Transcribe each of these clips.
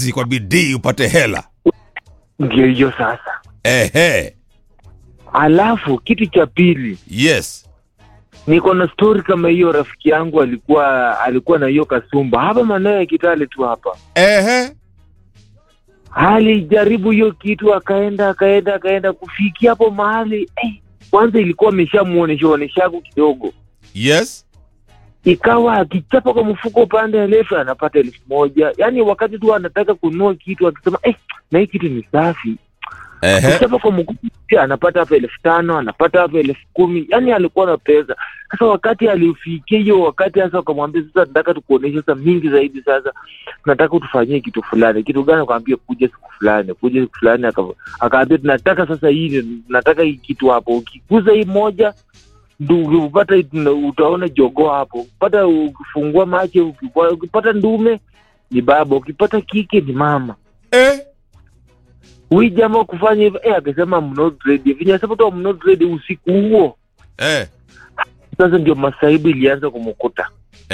kazi kwa bidii upate hela. Ndio hiyo sasa. Ehe. Alafu kitu cha pili. Yes. Niko na story kama hiyo. Rafiki yangu alikuwa na hiyo kasumba hapa maeneo ya Kitale tu hapa. Ehe. Alijaribu hiyo kitu akaenda kufikia hapo mahali. Kwanza ilikuwa ameshamuonesha kidogo. Yes. Ikawa akichapa kwa mfuko upande ya lefu anapata 1,000. Yaani wakati tu anataka kununua kitu akisema na hii kitu ni safi. Akichapa kwa mfuko anapata hapa 5,000, anapata hapa 10,000. Yaani alikuwa na pesa. Sasa wakati alifikia hiyo wakati sasa akamwambia sasa nataka tukuoneshe sasa mingi zaidi, sasa tunataka utufanyie kitu fulani. Kitu gani? Akamwambia kuja siku fulani. Akaambia tunataka sasa hii, tunataka hii kitu hapo. Ukikuza hii moja ndio upata, utaona jogoo hapo. Ukipata ukifungua macho, ukipata ndume ni baba, ukipata kike ni mama. Huyu jamaa kufanya hivyo akasema mno ready. Vinya sasa tu mno ready usiku huo. Sasa ndio masaibu ilianza kumkuta.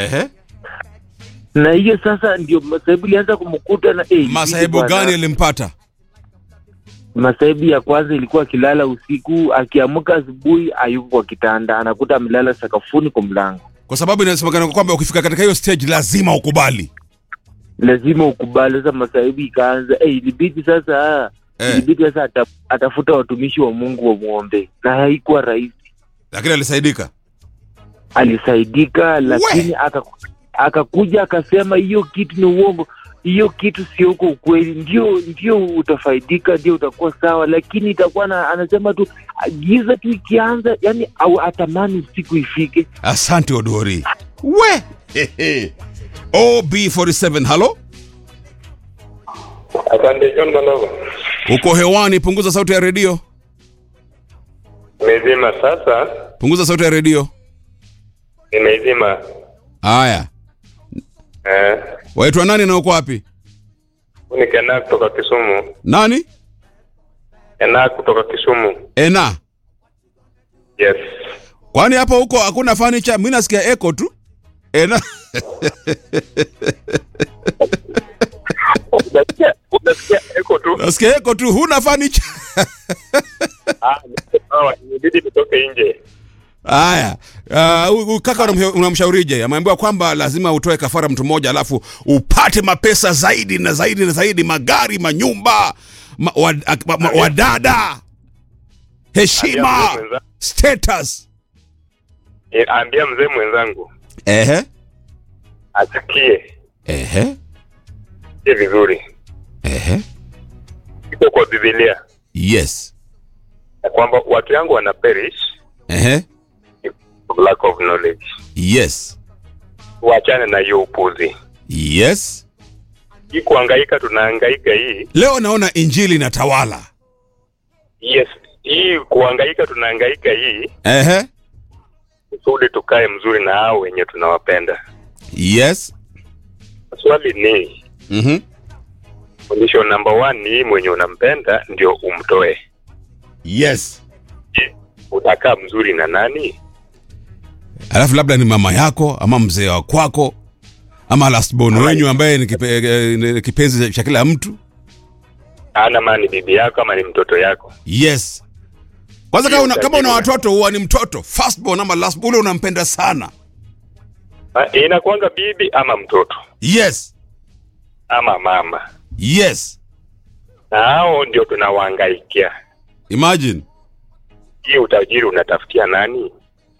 Na hiyo sasa ndio masaibu ilianza kumkuta na masaibu gani ilimpata? Masaibu ya kwanza ilikuwa akilala usiku, akiamka asubuhi hayuko kwa kitanda, anakuta amelala sakafuni kwa mlango. Kwa sababu inasemekana kwamba ukifika katika hiyo stage lazima ukubali. Sasa masaibu ikaanza. Ilibidi sasa atafuta watumishi wa Mungu wamuombe, na haikuwa rahisi. Lakini alisaidika, lakini akakuja akasema hiyo kitu ni uongo. Hiyo kitu sio uko ukweli. Ndio utafaidika, ndio utakuwa sawa, lakini itakuwa anasema tu giza tu ikianza, yani au atamani siku ifike. Asante Odori. OB47, hello? Asante John Malogo. Uko hewani, punguza sauti ya redio. Nimezima sasa. Punguza sauti ya redio. Nimezima. Haya. Waitwa nani na uko wapi? Ni Ena kutoka Kisumu. Nani? Ena kutoka Kisumu. Ena? Yes. Kwani hapo huko hakuna furniture? Mimi nasikia echo tu. Ena. Unasikia echo tu? Nasikia echo tu, huna furniture. Inabidi nitoke nje. Haya, kaka unamshaurije? Ameambiwa kwamba lazima utoe kafara mtu mmoja alafu upate mapesa zaidi na zaidi na zaidi, magari, manyumba, wadada, heshima, status. Ambia mzee mwenzangu. Asikie. Vizuri. Iko kwa Biblia. Yes. Na kwamba watu yangu wana perish. Lack of knowledge. Yes. Waachane na hiyo upuzi. Yes. Hii kuhangaika tunahangaika hii. Leo naona injili inatawala. Yes. Hii kuhangaika tunahangaika hii. Kusudi tukae mzuri na hao wenye tunawapenda. Yes. Swali ni condition number 1 ni mwenye unampenda ndio umtoe. Yes. Utakaa mzuri na nani? Alafu labda ni mama yako ama mzee wa kwako ama last born wenyu ambaye ni kipenzi cha kila mtu. Ana maana ni bibi yako ama ni mtoto yako. Yes. Kwanza kama una watoto huwa ni mtoto first born ama last born, ule unampenda sana. Inakuanga bibi ama mtoto. Yes. Ama mama. Yes. Na hao ndio tunawahangaikia. Imagine. Hii utajiri unatafutia nani?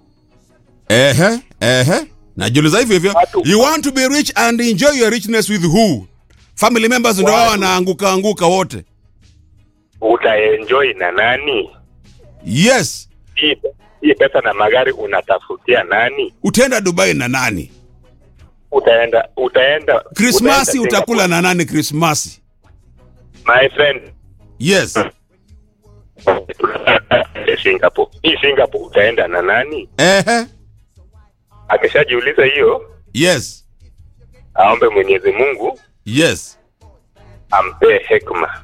Najiuliza hivyo. You want to be rich and enjoy your richness with who? Family members ndio wanaanguka wote. Utaenjoy na nani? Yes. Hii pesa na magari unatafutia nani? Utaenda Dubai na nani? Utaenda Christmas utakula na nani Christmas? My friend. Yes. Singapore. Singapore utaenda na nani? Akishajiuliza hiyo. Yes. Aombe Mwenyezi Mungu. Yes. Ampe hekima.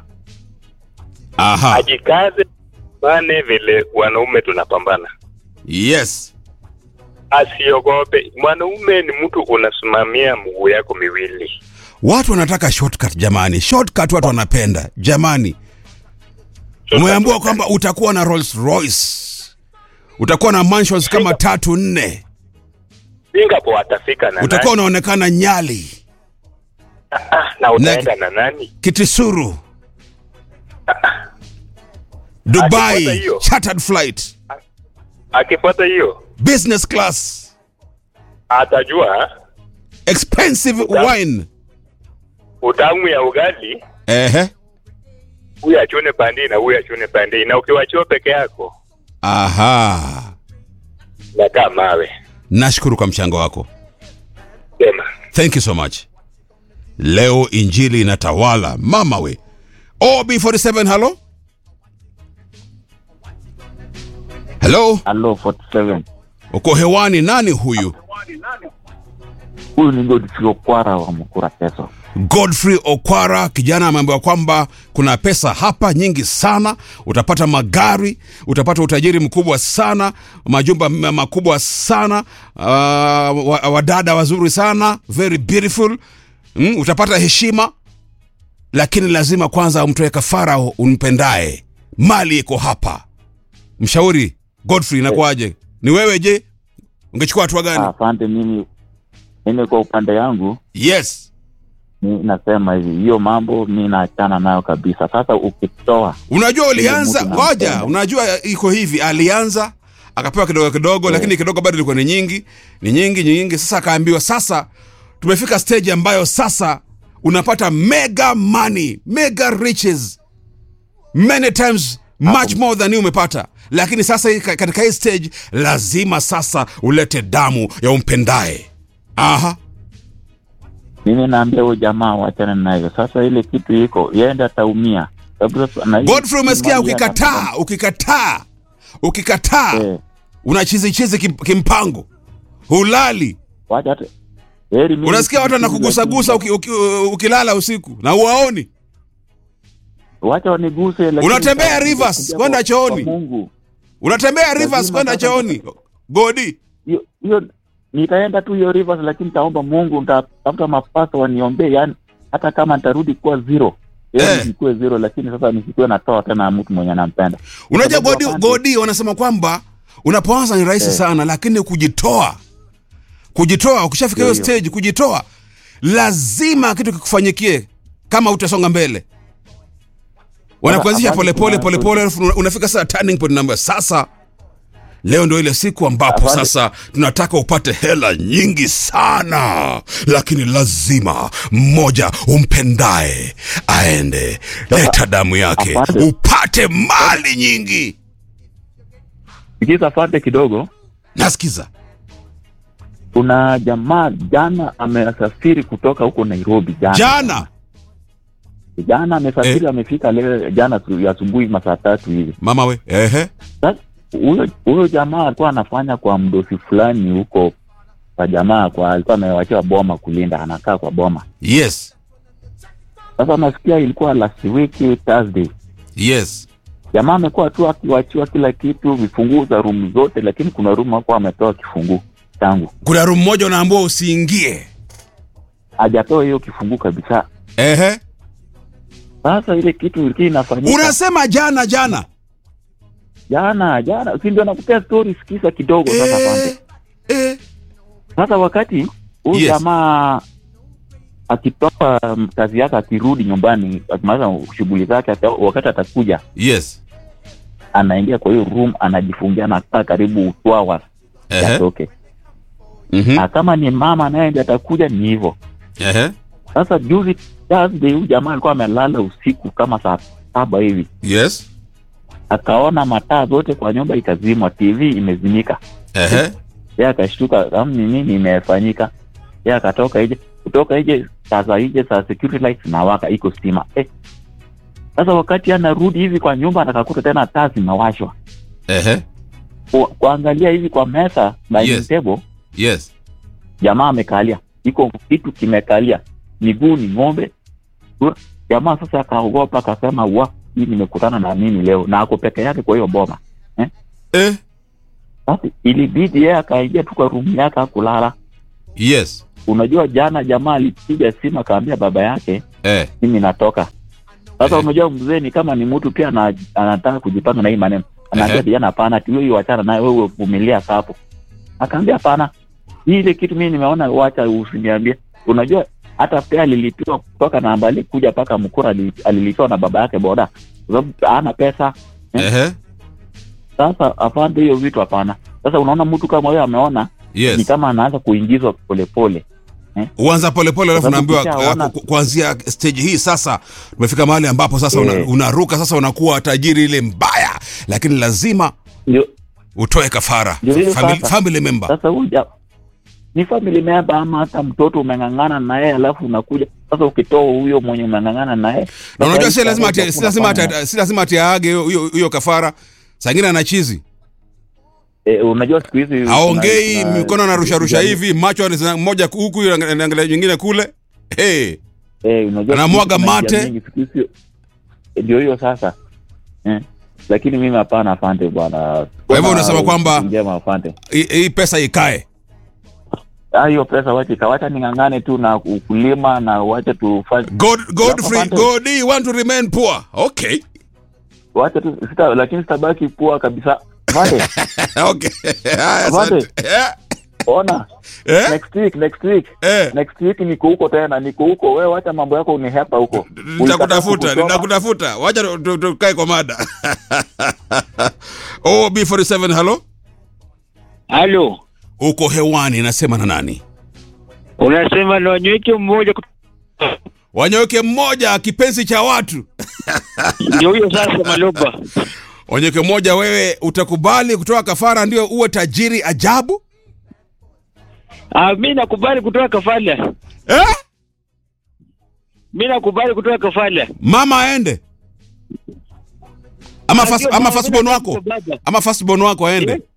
Ajikaze bane vile wanaume tunapambana. Yes. Asiogope. Mwanaume ni mtu unasimamia mguu yako miwili. Watu wanataka shortcut jamani. Shortcut watu wanapenda. Jamani. Umeambiwa kwamba utakuwa na Rolls Royce. Utakuwa na mansions kama 3-4. Singapore atafika na utakuwa unaonekana Nyali. Na utaenda na nani? Kitisuru. Dubai chartered flight. Akipata hiyo business class. Atajua expensive wine. Utamu ya ugali. Huyu achone pande na huyu achone pande, na ukiwachio peke yako. Aha. Na kama mawe. Nashukuru kwa mchango wako. Sema. Thank you so much. Leo injili inatawala mama we. OB47 hello? Hello? Hello 47. Uko hewani, nani huyu? Huyu ni Godfrey Okwara wa Mukura Teso. Godfrey Okwara, kijana ameambiwa kwamba kuna pesa hapa nyingi sana, utapata magari, utapata utajiri mkubwa sana, majumba makubwa sana, wadada wazuri sana, very beautiful, utapata heshima, lakini lazima kwanza umtoe kafara umpendaye. Mali iko hapa. Mshauri Godfrey, inakuaje? Ni wewe je? Ungechukua hatua gani? Asante. Mimi kwa upande yangu, yes, nasema hivi, hiyo mambo mimi naachana nayo kabisa. Sasa ukitoa, unajua ulianza ngoja, unajua iko hivi, alianza akapewa kidogo kidogo, lakini kidogo bado ilikuwa ni nyingi. Sasa akaambiwa sasa tumefika stage ambayo sasa unapata mega money, mega riches, many times much more than umepata. Lakini sasa katika hii stage lazima sasa ulete damu ya umpendaye. Aha. Mimi naambia huyo jamaa waachane nayo. Sasa ile kitu iko, yeye ataumia. Godfrey, umesikia? Ukikataa unachizi kimpango. Hulali. Wacha unasikia watu wanakugusa ukilala usiku na uwaoni. Wacha waniguse, lakini unatembea rivers kwenda chooni. Unatembea rivers kwenda chooni. Godi. Hiyo nitaenda tu hiyo rivers, lakini taomba Mungu, nitafuta mapato waniombee, yani hata kama nitarudi kuwa zero. Nisikuwe zero, lakini sasa nisikuwe natoa tena mtu mwenye anampenda. Unajua Godi wanasema kwamba unapoanza ni rahisi sana, lakini kujitoa ukishafika hiyo stage, kujitoa lazima kitu kikufanyikie kama utasonga mbele. Wanakuanzisha polepole unafika sasa turning point number. Sasa leo ndio ile siku ambapo sasa tunataka upate hela nyingi sana, lakini lazima mmoja umpendaye aende, leta damu yake upate mali nyingi. Sikiza fante kidogo. Nasikiza. Kuna jamaa jana amesafiri kutoka huko Nairobi jana amesafiri, amefika leo jana asubuhi masaa 3 hivi. Mama we. Sasa huyo jamaa alikuwa anafanya kwa mdosi fulani huko kwa jamaa, kwa alikuwa amewachiwa boma kulinda, anakaa kwa boma. Yes. Sasa nasikia ilikuwa last week Thursday. Yes. Jamaa amekuwa tu akiwachiwa kila kitu, vifunguo za room zote, lakini kuna room hapo ametoa kifunguo tangu. Kuna room moja unaambiwa usiingie. Hajatoa hiyo kifunguo kabisa. Sasa ile kitu ilikuwa inafanyika. Unasema jana. Si ndio nakupea story, sikiza kidogo sasa pande. Sasa wakati huyu jamaa akitoka kazi yake, akirudi nyumbani, akimaliza shughuli zake, wakati atakuja. Yes. Anaingia kwa hiyo room, anajifungia na kaa karibu 2 hours. Atoke. Kama ni mama naye ndiye atakuja, ni hivyo. Sasa juzi Thursday huyu jamaa alikuwa amelala usiku kama saa 7 hivi. Yes. Akaona mataa zote kwa nyumba ikazimwa, TV imezimika. Yeye akashtuka, kama nini imefanyika. Yeye akatoka nje, kutoka nje saa security lights na waka iko stima. Sasa wakati anarudi hivi kwa nyumba akakuta tena taa zinawashwa. Kuangalia hivi kwa meza dining table. Yes. Jamaa amekalia. Iko kitu kimekalia. Miguu ni ng'ombe. Jamaa sasa akaogopa, akasema hii nimekutana na nini leo, na ako peke yake kwa hiyo boma. Sasa ilibidi yeye akaingia tu kwa room yake kulala. Yes. unajua jana jamaa alipiga simu akaambia baba yake mimi natoka. Sasa unajua mzee ni kama ni mtu pia anataka kujipanga na hii maneno. Anaambia vijana hapana, wewe achana naye, wewe vumilia hapo. Akaambia hapana, ile kitu mimi nimeona, wacha usiniambie. Unajua hata pia alilipiwa kutoka na Mbali kuja paka Mkura, alilipiwa na baba yake boda. Sababu hana pesa. Sasa afande hiyo vitu hapana. Sasa unaona mtu kama wewe ameona ni kama anaanza kuingizwa polepole. Uanza polepole alafu naambiwa kuanzia stage hii sasa tumefika mahali ambapo sasa unaruka sasa, unakuwa tajiri ile mbaya, lakini lazima utoe kafara. Family member. Sasa huja ni family member ama hata mtoto umengangana na yeye alafu unakuja sasa ukitoa huyo mwenye umengangana na yeye. Na unajua si lazima atiage hiyo kafara. Sangine ana chizi. Unajua siku hizi haongei, mikono na rusha hivi, macho mmoja huku anaangalia nyingine kule. Unajua anamwaga mate. Ndio hiyo sasa. Lakini mimi hapana afande bwana. Kwa hivyo unasema kwamba hii pesa ikae. Hiyo pesa wacha ningangane tu na ukulima na wacha tufanye God, you want to remain poor. Okay. Wacha tu lakini sitabaki poor kabisa. Vale. Okay. Asante. Ona. Next week niko huko tena, wewe wacha mambo yako unihepa huko. Nitakutafuta. Wacha tukae kwa mada. B47 hello. Halo. Uko hewani, nasema na nani? Unasema na Wanyoke mmoja kipenzi cha watu. Ndio hiyo sasa Maloba. Wanyoke mmoja, wewe utakubali kutoa kafara ndio uwe tajiri ajabu? Mimi nakubali kutoa kafara. Mimi nakubali kutoa kafara. Mama aende. Ama firstborn wako aende.